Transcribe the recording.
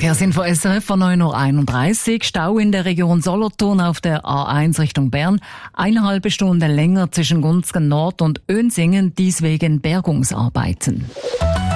Verkehrsinfo SRF von 9.31 Uhr. Stau in der Region Solothurn auf der A1 Richtung Bern. 1,5 Stunden länger zwischen Gunzgen Nord und Önsingen, dies wegen Bergungsarbeiten.